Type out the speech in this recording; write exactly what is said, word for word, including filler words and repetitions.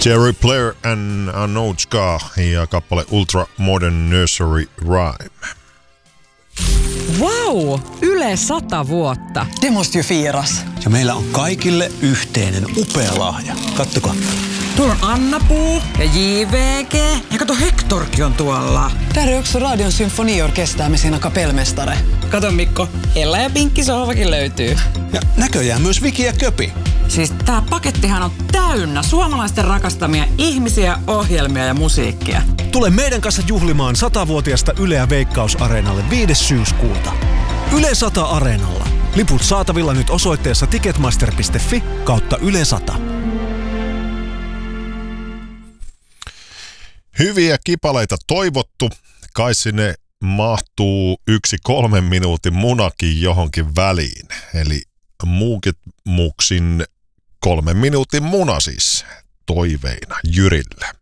Jerry Blair and Anouchka ja kappale Ultra Modern Nursery Rhyme. Wow! Yle sata vuotta. Det måste ju firas. Ja meillä on kaikille yhteinen upea lahja. Kattokaa. Tuolla on Anna-Puu ja J V G. Ja kato, Hectorkin on tuolla. Täällä on också Radion symfoniorkestää med sina kapellmästare. Kato Mikko, Ella ja Pinkki sohvakin löytyy. Ja näköjään myös Viki ja Köpi. Siis tää pakettihan on täynnä suomalaisten rakastamia ihmisiä, ohjelmia ja musiikkia. Tule meidän kanssa juhlimaan satavuotiasta Yleä Veikkaus-areenalle viides syyskuuta. Yle sata Areenalla. Liput saatavilla nyt osoitteessa ticketmaster piste fi kautta Yle sata. Hyviä kipaleita toivottu. Kai sinne mahtuu yksi kolmen minuutin munakin johonkin väliin. Eli Muukit Muksin kolmen minuutin muna siis toiveina Jyrille.